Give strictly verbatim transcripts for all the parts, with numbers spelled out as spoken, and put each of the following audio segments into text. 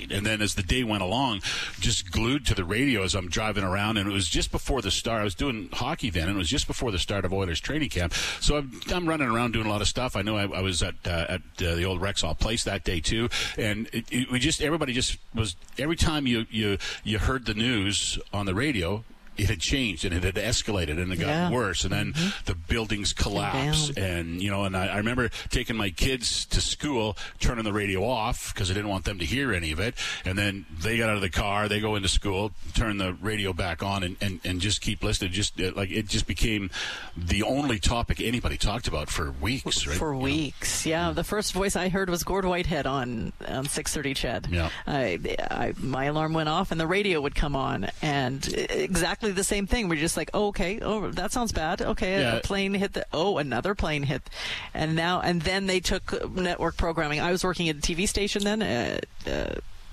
night. And then as the day went along, just glued to the radio as I'm driving around. And it was just before the start. I was doing hockey then, and it was just before the start of Oilers training camp. So I'm, I'm running around doing a lot of stuff. I know I, I was at uh, at uh, the old Rexall Place that day too, and it, it, we just everybody just was every time you you you heard the news on the radio, it had changed and it had escalated and it got yeah. worse. And then mm-hmm. the buildings collapsed. And, you know, and I, I remember taking my kids to school, turning the radio off because I didn't want them to hear any of it. And then they got out of the car, they go into school, turn the radio back on and, and, and just keep listening. Just uh, like it just became the only topic anybody talked about for weeks, right? For you weeks, know? yeah. The first voice I heard was Gord Whitehead on, on six thirty C H E D. Yeah. I, I, my alarm went off and the radio would come on. And exactly the same thing. We're just like, oh, okay, oh, that sounds bad. Okay, yeah. a plane hit the, oh, another plane hit. And now, and then they took network programming. I was working at a T V station then, uh, uh,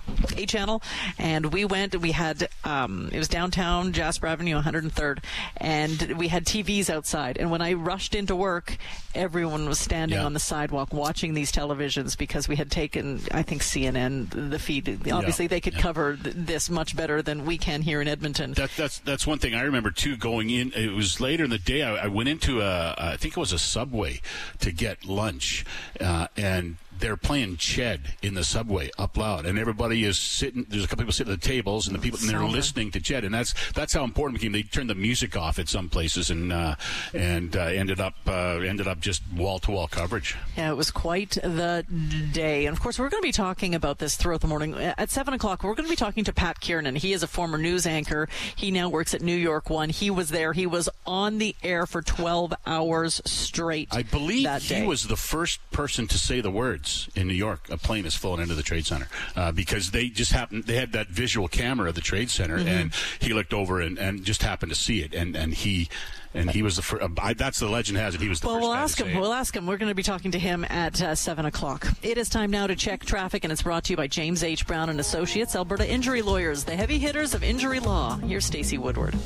A channel, and we went, we had, um, it was downtown Jasper Avenue, one hundred third, and we had T Vs outside. And when I rushed into work, everyone was standing yeah. on the sidewalk watching these televisions because we had taken, I think, C N N, the feed. Obviously, yeah. they could yeah. cover th- this much better than we can here in Edmonton. That, that's that's one thing I remember, too, going in. It was later in the day. I, I went into, a, I think it was a Subway to get lunch, uh, and they're playing Ched in the Subway up loud, and everybody is sitting. There's a couple people sitting at the tables, and the people and they're listening to Ched, and that's that's how important it became. They turned the music off at some places, and uh, and uh, ended up uh, ended up just wall to wall coverage. Yeah, it was quite the day, and of course we're going to be talking about this throughout the morning. At seven o'clock, we're going to be talking to Pat Kiernan. He is a former news anchor. He now works at New York One. He was there. He was on the air for twelve hours straight. I believe that he day. was the first person to say the words. In New York, a plane has flown into the Trade Center uh, because they just happened. They had that visual camera of the Trade Center, mm-hmm. and he looked over and, and just happened to see it, and, and he and he was the first. Uh, that's the legend has it. He was the well, first. Well, we'll guy ask to him. say We'll it. ask him. We're going to be talking to him at uh, seven o'clock. It is time now to check traffic, and it's brought to you by James H. Brown and Associates, Alberta Injury Lawyers, the heavy hitters of injury law. Here's Stacey Woodward.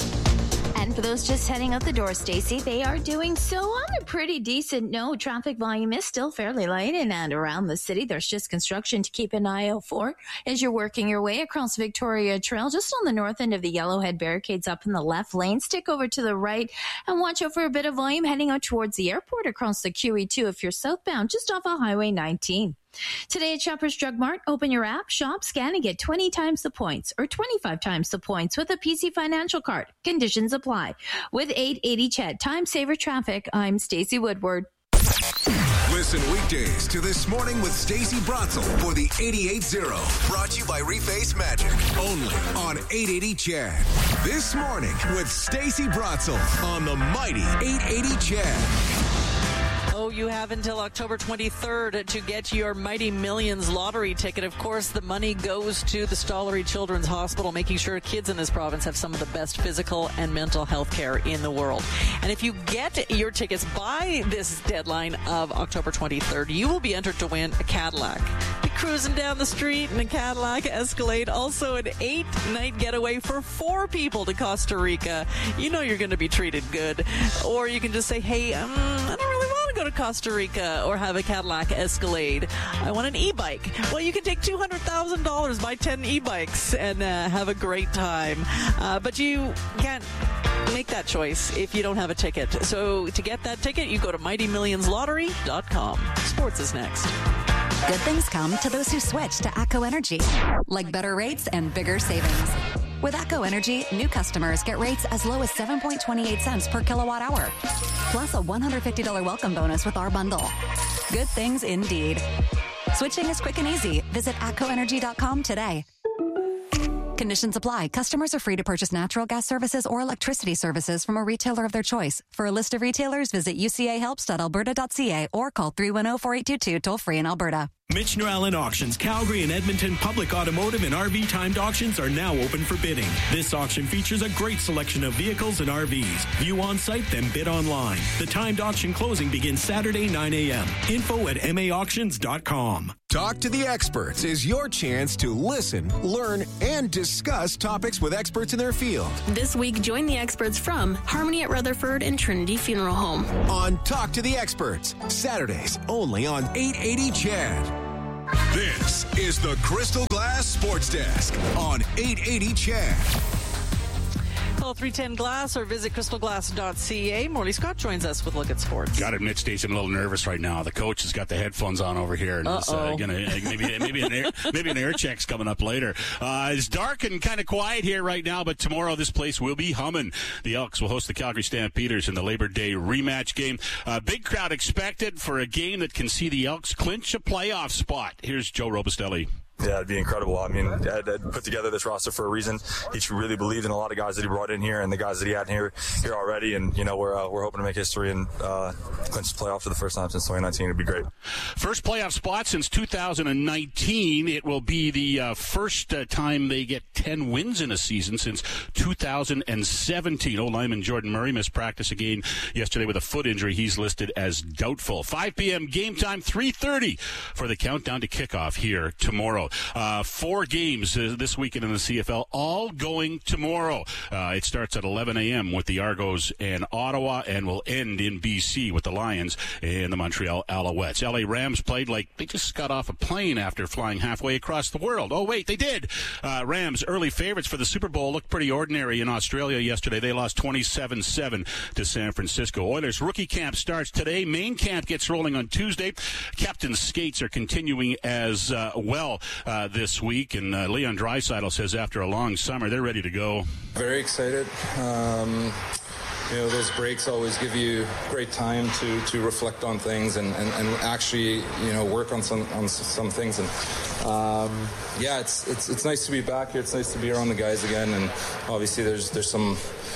And for those just heading out the door, Stacey, they are doing so on a pretty decent note. Traffic volume is still fairly light in and around the city. There's just construction to keep an eye out for as you're working your way across Victoria Trail. Just on the north end of the Yellowhead barricades up in the left lane. Stick over to the right and watch out for a bit of volume heading out towards the airport across the Q E two if you're southbound, just off of Highway nineteen. Today at Shoppers Drug Mart, open your app, shop, scan, and get twenty times the points or twenty-five times the points with a P C Financial Card. Conditions apply. With eight eighty C H E D, time saver traffic, I'm Stacey Woodward. Listen weekdays to This Morning with Stacey Bratzel for the eighty-eight zero. Brought to you by Reface Magic. Only on eight eighty C H E D. This Morning with Stacey Bratzel on the mighty eight eighty C H E D. Oh, you have until October twenty-third to get your Mighty Millions lottery ticket. Of course, the money goes to the Stollery Children's Hospital, making sure kids in this province have some of the best physical and mental health care in the world. And if you get your tickets by this deadline of October twenty-third, you will be entered to win a Cadillac. Be cruising down the street in a Cadillac Escalade. Also, an eight-night getaway for four people to Costa Rica. You know you're going to be treated good. Or you can just say, hey, um, I don't really want to go to Costa Rica or have a Cadillac Escalade. I want an e-bike. Well, you can take two hundred thousand dollars, buy ten e-bikes, and uh, have a great time. Uh, but you can't make that choice if you don't have a ticket. So to get that ticket, you go to mighty millions lottery dot com. Sports is next. Good things come to those who switch to ATCO Energy, like better rates and bigger savings. With ATCO Energy, new customers get rates as low as seven point two eight cents per kilowatt hour, plus a one hundred fifty dollars welcome bonus with our bundle. Good things indeed. Switching is quick and easy. Visit atco energy dot com today. Conditions apply. Customers are free to purchase natural gas services or electricity services from a retailer of their choice. For a list of retailers, visit u c a helps dot alberta dot c a or call three one zero, four eight two two toll free in Alberta. Michener Allen Auctions, Calgary and Edmonton public automotive and R V timed auctions are now open for bidding. This auction features a great selection of vehicles and R Vs. View on site, then bid online. The timed auction closing begins Saturday, nine a.m. Info at m a auctions dot com. Talk to the Experts is your chance to listen, learn, and discuss topics with experts in their field. This week, join the experts from Harmony at Rutherford and Trinity Funeral Home. On Talk to the Experts, Saturdays only on eight eighty C H E D. This is the Crystal Glass Sports Desk on eight eighty C H E D. Call three ten glass or visit crystal glass dot c a. Morley Scott joins us with Look at Sports. Got to admit, Stacey, I'm a little nervous right now. The coach has got the headphones on over here, and is, uh, gonna maybe maybe an air, maybe an air check's coming up later. Uh, it's dark and kind of quiet here right now, but tomorrow this place will be humming. The Elks will host the Calgary Stampeders in the Labor Day rematch game. Uh, big crowd expected for a game that can see the Elks clinch a playoff spot. Here's Joe Robustelli. Yeah, it'd be incredible. I mean, Ed, Ed put together this roster for a reason. He really believed in a lot of guys that he brought in here and the guys that he had here here already. And, you know, we're uh, we're hoping to make history and uh, clinch the playoff for the first time since twenty nineteen. It'd be great. First playoff spot since two thousand nineteen. It will be the uh, first uh, time they get ten wins in a season since two thousand seventeen. Old lineman Jordan Murray missed practice again yesterday with a foot injury. He's listed as doubtful. five p.m. game time, three thirty for the countdown to kickoff here tomorrow. Uh, four games uh, this weekend in the C F L, all going tomorrow. Uh, it starts at eleven a.m. with the Argos and Ottawa, and will end in B C with the Lions and the Montreal Alouettes. L A Rams played like they just got off a plane after flying halfway across the world. Oh, wait, they did. Uh, Rams, early favorites for the Super Bowl, looked pretty ordinary in Australia yesterday. They lost twenty-seven seven to San Francisco. Oilers rookie camp starts today. Main camp gets rolling on Tuesday. Captain skates are continuing as uh, well. Uh, this week, and uh, Leon Draisaitl says after a long summer, they're ready to go. Very excited. Um, you know, those breaks always give you great time to, to reflect on things and, and, and actually, you know, work on some on some things. And um, yeah, it's it's it's nice to be back here. It's nice to be around the guys again. And obviously, there's there's some.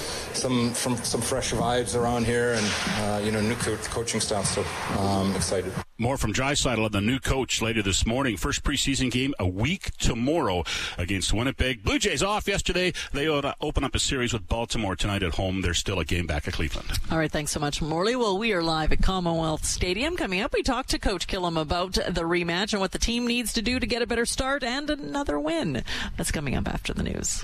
Some from some fresh vibes around here, and uh, you know, new co- coaching staff. So um, excited. More from Draisaitl and the new coach later this morning. First preseason game a week tomorrow against Winnipeg. Blue Jays off yesterday. They open up a series with Baltimore tonight at home. There's still a game back at Cleveland. All right, thanks so much, Morley. Well, we are live at Commonwealth Stadium. Coming up, we talked to Coach Killam about the rematch and what the team needs to do to get a better start and another win. That's coming up after the news.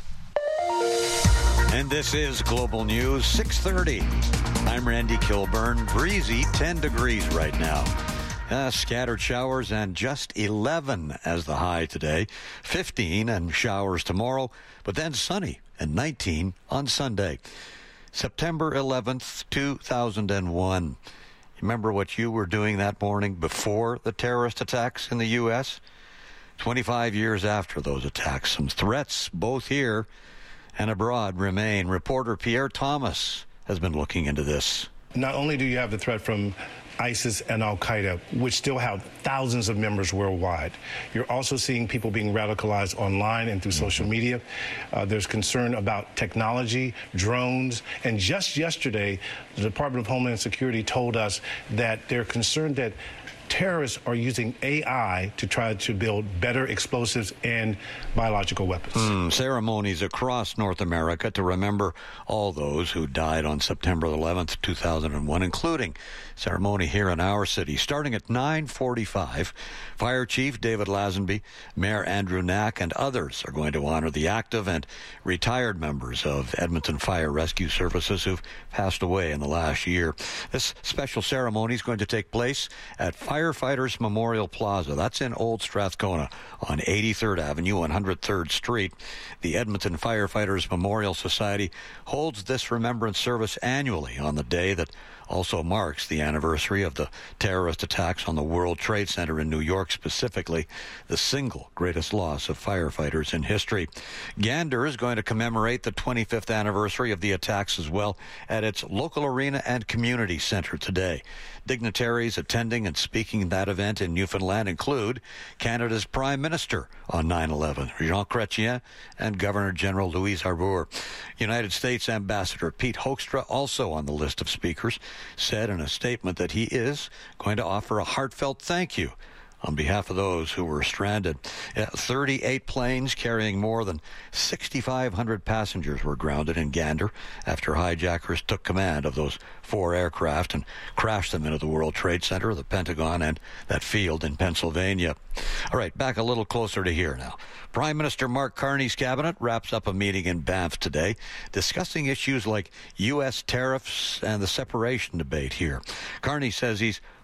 And this is Global News, six thirty. I'm Randy Kilburn. Breezy, ten degrees right now. Uh, scattered showers and just eleven as the high today. fifteen and showers tomorrow, but then sunny and nineteen on Sunday. September eleventh, two thousand one. Remember what you were doing that morning before the terrorist attacks in the U S? twenty-five years after those attacks, some threats both here and abroad remain. Reporter Pierre Thomas has been looking into this. Not only do you have the threat from ISIS and Al-Qaeda, which still have thousands of members worldwide, you're also seeing people being radicalized online and through mm-hmm. social media. Uh, there's concern about technology, drones, and just yesterday, the Department of Homeland Security told us that they're concerned that terrorists are using A I to try to build better explosives and biological weapons. Mm, ceremonies across North America to remember all those who died on September eleventh, two thousand one, including ceremony here in our city. Starting at nine forty-five, Fire Chief David Lazenby, Mayor Andrew Knack, and others are going to honor the active and retired members of Edmonton Fire Rescue Services who've passed away in the last year. This special ceremony is going to take place at Firefighters Memorial Plaza. That's in Old Strathcona on eighty-third Avenue, one hundred third Street. The Edmonton Firefighters Memorial Society holds this remembrance service annually on the day that also marks the anniversary of the terrorist attacks on the World Trade Center in New York, specifically the single greatest loss of firefighters in history. Gander is going to commemorate the twenty-fifth anniversary of the attacks as well at its local arena and community center today. Dignitaries attending and speaking at that event in Newfoundland include Canada's Prime Minister on nine eleven, Jean Chrétien, and Governor General Louise Arbour. United States Ambassador Pete Hoekstra, also on the list of speakers, said in a statement that he is going to offer a heartfelt thank you on behalf of those who were stranded. thirty-eight planes carrying more than six thousand five hundred passengers were grounded in Gander after hijackers took command of those four aircraft and crashed them into the World Trade Center, the Pentagon, and that field in Pennsylvania. All right, back a little closer to here now. Prime Minister Mark Carney's cabinet wraps up a meeting in Banff today discussing issues like U S tariffs and the separation debate here. Carney says he's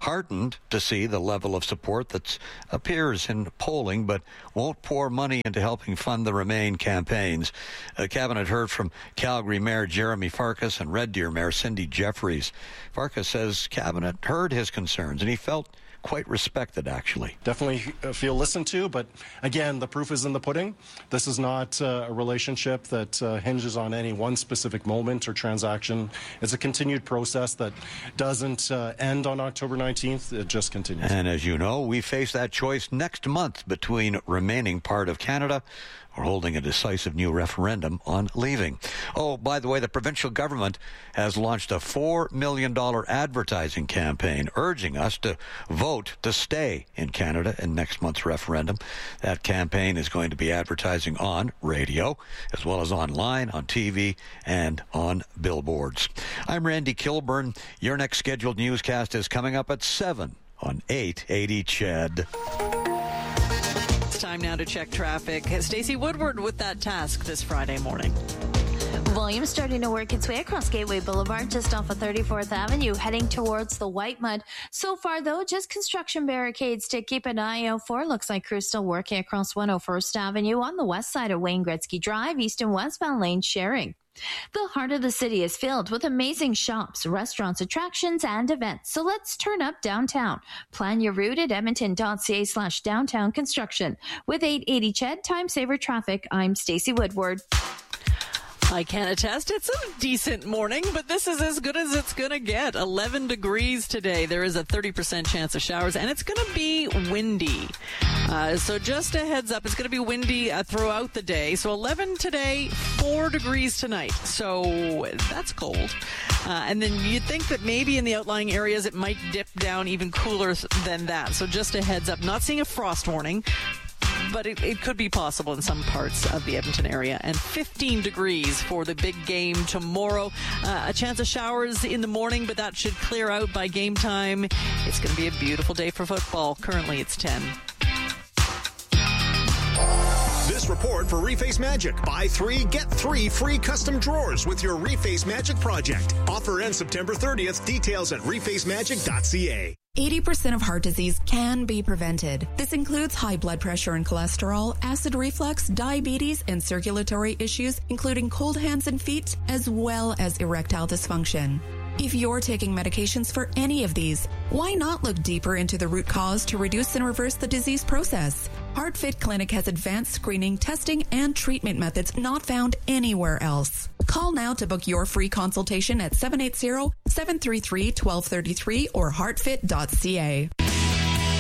heartened to see the level of support that appears in polling, but won't pour money into helping fund the Remain campaigns. Uh, Cabinet heard from Calgary Mayor Jeremy Farkas and Red Deer Mayor Cindy Jeffries. Farkas says Cabinet heard his concerns, and he felt quite respected, actually. Definitely feel listened to, but again, the proof is in the pudding. This is not uh, a relationship that uh, hinges on any one specific moment or transaction. It's a continued process that doesn't uh, end on October nineteenth. It just continues. And as you know, we face that choice next month between remaining part of Canada or holding a decisive new referendum on leaving. Oh, by the way, the provincial government has launched a four million dollars advertising campaign urging us to vote to stay in Canada in next month's referendum. That campaign is going to be advertising on radio, as well as online, on T V, and on billboards. I'm Randy Kilburn. Your next scheduled newscast is coming up at seven on eight eighty C H E D. Time now to check traffic. Stacey Woodward with that task this Friday morning. Volume starting to work its way across Gateway Boulevard just off of thirty-fourth Avenue, heading towards the White Mud. So far, though, just construction barricades to keep an eye out for. Looks like crews still working across one oh first Avenue on the west side of Wayne Gretzky Drive, east and westbound lanes sharing. The heart of the city is filled with amazing shops, restaurants, attractions, and events. So let's turn up downtown. Plan your route at edmonton.ca slash downtown construction. With eight eighty C H E D Time Saver Traffic, I'm Stacey Woodward. I can attest it's a decent morning, but this is as good as it's going to get. eleven degrees today. There is a thirty percent chance of showers, and it's going to be windy. Uh, so just a heads up, it's going to be windy uh, throughout the day. So eleven today, four degrees tonight. So that's cold. Uh, and then you'd think that maybe in the outlying areas it might dip down even cooler than that. So just a heads up. Not seeing a frost warning, but it, it could be possible in some parts of the Edmonton area. And fifteen degrees for the big game tomorrow. Uh, a chance of showers in the morning, but that should clear out by game time. It's going to be a beautiful day for football. Currently, it's ten. This report for Reface Magic. Buy three, get three free custom drawers with your Reface Magic project. Offer ends September thirtieth. Details at reface magic dot c a. eighty percent of heart disease can be prevented. This includes high blood pressure and cholesterol, acid reflux, diabetes, and circulatory issues, including cold hands and feet, as well as erectile dysfunction. If you're taking medications for any of these, why not look deeper into the root cause to reduce and reverse the disease process? HeartFit Clinic has advanced screening, testing, and treatment methods not found anywhere else. Call now to book your free consultation at seven eight zero, seven three three, one two three three or heart fit dot c a.